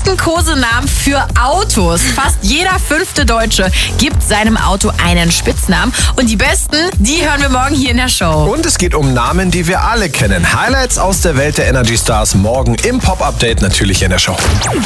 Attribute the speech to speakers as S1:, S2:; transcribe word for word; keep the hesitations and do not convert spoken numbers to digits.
S1: besten Kosenamen für Autos. Fast jeder fünfte Deutsche gibt seinem Auto einen Spitznamen. Und die besten, die hören wir morgen hier in der Show.
S2: Und es geht um Namen, die wir alle kennen. Highlights aus der Welt der Energy Stars morgen im Pop-Update natürlich in der Show.